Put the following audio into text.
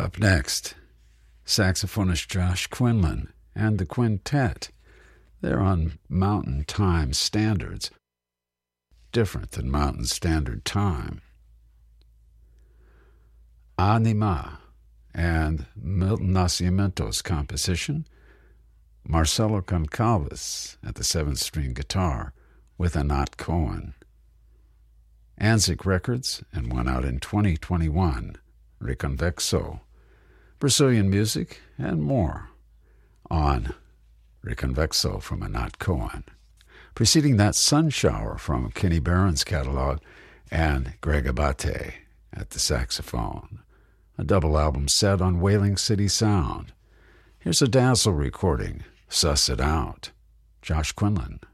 Up next, saxophonist Josh Quinlan and the Quintet. They're on Mountain Time standards, different than Mountain Standard Time. Anima and Milton Nascimento's composition, Marcelo Goncalves at the 7th string guitar with Anat Cohen. Anzik Records, and one out in 2021, Reconvexo, Brazilian music, and more on Reconvexo from Anat Cohen. Preceding that, Sun Shower from Kenny Barron's catalog and Greg Abate at the saxophone. A double album set on Whaling City Sound. Here's a Dazzle recording, Suss It Out, Josh Quinlan.